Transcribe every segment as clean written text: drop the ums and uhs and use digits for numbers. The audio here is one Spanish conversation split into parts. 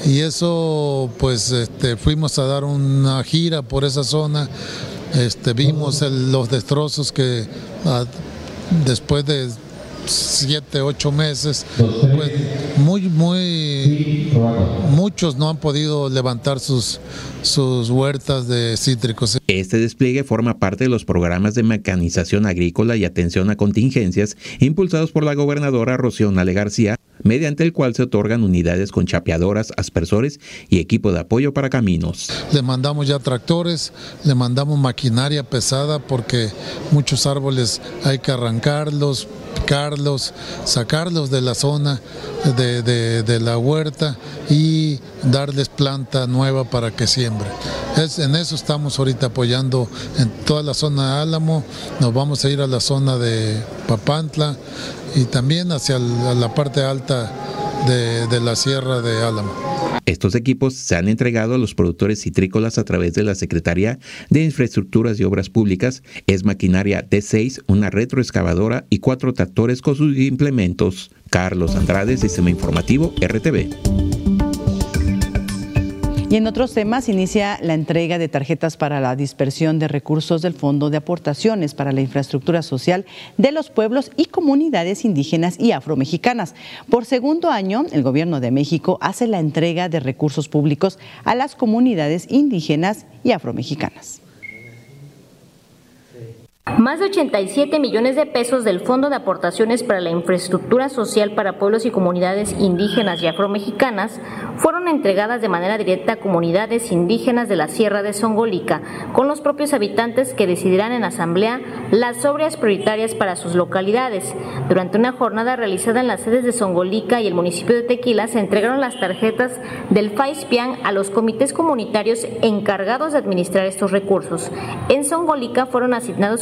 y eso pues fuimos a dar una gira por esa zona, vimos los destrozos que después de 7, 8 meses, pues muchos no han podido levantar sus huertas de cítricos. Este despliegue forma parte de los programas de mecanización agrícola y atención a contingencias impulsados por la gobernadora Rocío Nale García, mediante el cual se otorgan unidades con chapeadoras, aspersores y equipo de apoyo para caminos. Le mandamos ya tractores, le mandamos maquinaria pesada porque muchos árboles hay que arrancarlos, picarlos, sacarlos de la zona de la huerta y darles planta nueva para que siembre. En eso estamos ahorita apoyando en toda la zona de Álamo, nos vamos a ir a la zona de Papantla y también hacia la parte alta de la sierra de Álamo. Estos equipos se han entregado a los productores citrícolas a través de la Secretaría de Infraestructuras y Obras Públicas. Es maquinaria D6, una retroexcavadora y 4 tractores con sus implementos. Carlos Andrade, Sistema Informativo, RTV. Y en otros temas, inicia la entrega de tarjetas para la dispersión de recursos del Fondo de Aportaciones para la Infraestructura Social de los pueblos y comunidades indígenas y afromexicanas. Por segundo año, el Gobierno de México hace la entrega de recursos públicos a las comunidades indígenas y afromexicanas. Más de 87 millones de pesos del Fondo de Aportaciones para la Infraestructura Social para Pueblos y Comunidades Indígenas y Afromexicanas fueron entregadas de manera directa a comunidades indígenas de la Sierra de Songolica, con los propios habitantes que decidirán en asamblea las obras prioritarias para sus localidades. Durante una jornada realizada en las sedes de Songolica y el municipio de Tequila, se entregaron las tarjetas del FAISPIAN a los comités comunitarios encargados de administrar estos recursos. En Songolica fueron asignados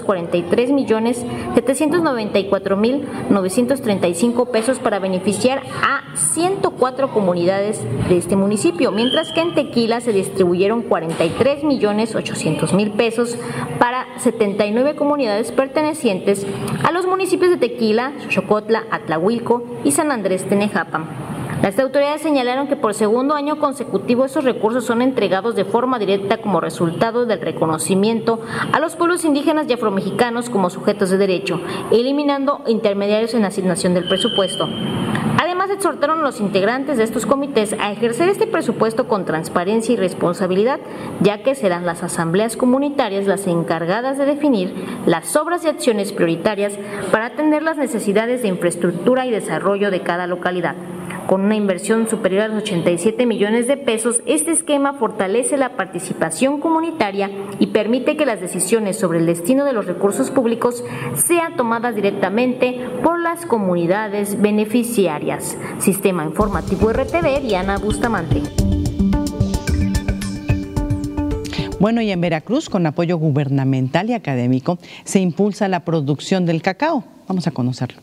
43.794.935 pesos para beneficiar a 104 comunidades de este municipio, mientras que en Tequila se distribuyeron 43.800.000 pesos para 79 comunidades pertenecientes a los municipios de Tequila, Xochocotla, Atlahuilco y San Andrés Tenejapam. Las autoridades señalaron que por segundo año consecutivo esos recursos son entregados de forma directa como resultado del reconocimiento a los pueblos indígenas y afromexicanos como sujetos de derecho, eliminando intermediarios en la asignación del presupuesto. Además, exhortaron a los integrantes de estos comités a ejercer este presupuesto con transparencia y responsabilidad, ya que serán las asambleas comunitarias las encargadas de definir las obras y acciones prioritarias para atender las necesidades de infraestructura y desarrollo de cada localidad. Con una inversión superior a los 87 millones de pesos, este esquema fortalece la participación comunitaria y permite que las decisiones sobre el destino de los recursos públicos sean tomadas directamente por las comunidades beneficiarias. Sistema Informativo RTV, Diana Bustamante. Bueno, y en Veracruz, con apoyo gubernamental y académico, se impulsa la producción del cacao. Vamos a conocerlo.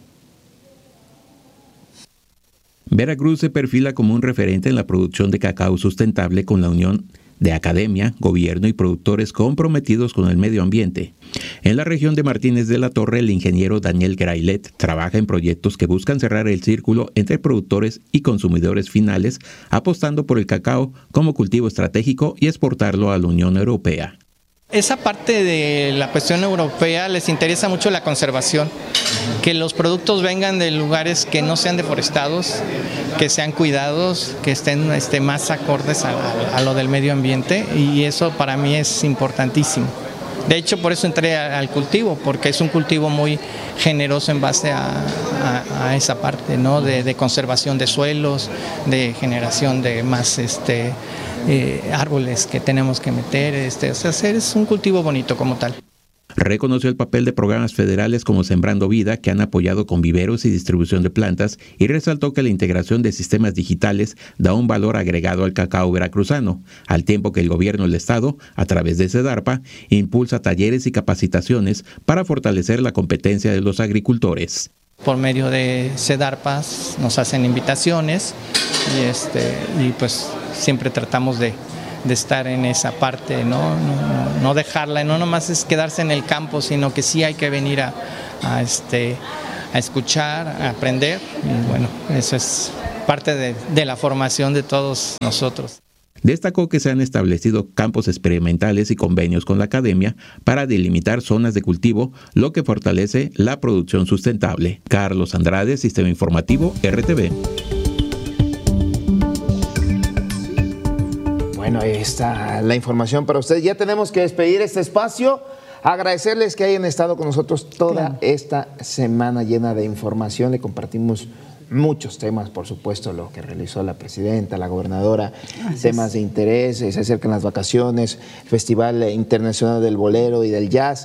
Veracruz se perfila como un referente en la producción de cacao sustentable con la unión de academia, gobierno y productores comprometidos con el medio ambiente. En la región de Martínez de la Torre, el ingeniero Daniel Grailet trabaja en proyectos que buscan cerrar el círculo entre productores y consumidores finales, apostando por el cacao como cultivo estratégico y exportarlo a la Unión Europea. Esa parte de la cuestión europea les interesa mucho la conservación, que los productos vengan de lugares que no sean deforestados, que sean cuidados, que estén más acordes a lo del medio ambiente, y eso para mí es importantísimo. De hecho, por eso entré al cultivo, porque es un cultivo muy generoso en base a esa parte, ¿no? De conservación de suelos, de generación de más árboles que tenemos que meter, es un cultivo bonito como tal. Reconoció el papel de programas federales como Sembrando Vida, que han apoyado con viveros y distribución de plantas, y resaltó que la integración de sistemas digitales da un valor agregado al cacao veracruzano, al tiempo que el gobierno del estado, a través de SEDARPA, impulsa talleres y capacitaciones para fortalecer la competencia de los agricultores. Por medio de SEDARPAS nos hacen invitaciones y pues siempre tratamos de estar en esa parte, no dejarla, no nomás es quedarse en el campo, sino que sí hay que venir a escuchar, a aprender, y bueno, eso es parte de la formación de todos nosotros. Destacó que se han establecido campos experimentales y convenios con la academia para delimitar zonas de cultivo, lo que fortalece la producción sustentable. Carlos Andrade, Sistema Informativo, RTV. Bueno, ahí está la información para ustedes. Ya tenemos que despedir este espacio. Agradecerles que hayan estado con nosotros toda esta semana llena de información. Le compartimos muchos temas, por supuesto, lo que realizó la presidenta, la gobernadora, temas de interés, se acercan las vacaciones, Festival Internacional del Bolero y del Jazz,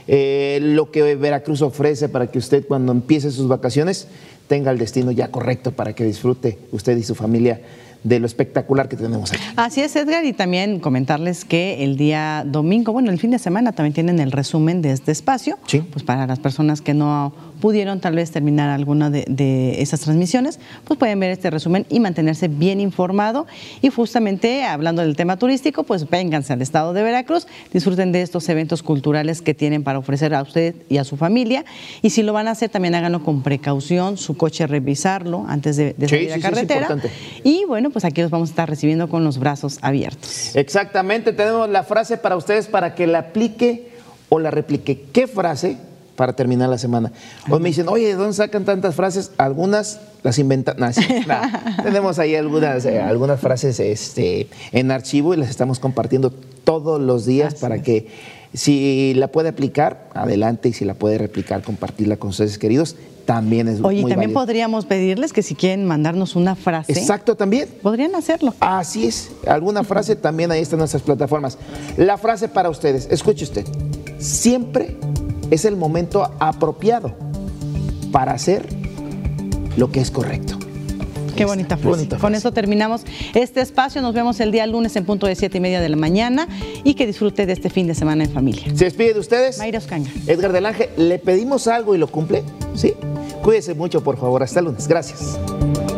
lo que Veracruz ofrece para que usted cuando empiece sus vacaciones tenga el destino ya correcto para que disfrute usted y su familia de lo espectacular que tenemos aquí. Así es, Edgar, y también comentarles que el día domingo, bueno, el fin de semana también tienen el resumen de este espacio, sí, pues para las personas que no pudieron tal vez terminar alguna de esas transmisiones, pues pueden ver este resumen y mantenerse bien informado. Y justamente hablando del tema turístico, pues vénganse al estado de Veracruz, disfruten de estos eventos culturales que tienen para ofrecer a usted y a su familia. Y si lo van a hacer, también háganlo con precaución, su coche revisarlo antes de salir a carretera. Y bueno, pues aquí los vamos a estar recibiendo con los brazos abiertos. Exactamente, tenemos la frase para ustedes para que la aplique o la replique. ¿Qué frase? Para terminar la semana. O me dicen, oye, ¿de dónde sacan tantas frases? Algunas las inventan. No, tenemos ahí algunas frases en archivo y las estamos compartiendo todos los días para que si la puede aplicar, adelante, y si la puede replicar, compartirla con ustedes queridos, también es muy también válido. Podríamos pedirles que si quieren mandarnos una frase. Exacto, también. Podrían hacerlo. Así es, alguna frase también ahí están nuestras plataformas. La frase para ustedes, escuche usted, siempre es el momento apropiado para hacer lo que es correcto. Qué bonita frase. Con eso terminamos este espacio. Nos vemos el día lunes en punto de 7:30 de la mañana y que disfrute de este fin de semana en familia. Se despide de ustedes Mayra Oscanga. Edgar del Ángel. ¿Le pedimos algo y lo cumple? Sí. Cuídese mucho, por favor. Hasta el lunes. Gracias.